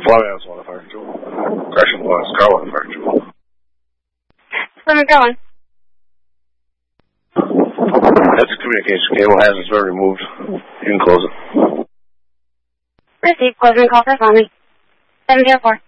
Florida has 1 fire 2. Correction, Florida car 1 fire 2. Plymouth going. That's a communication cable. Has been removed. You can close it. Receive. Closing call for Army. 704.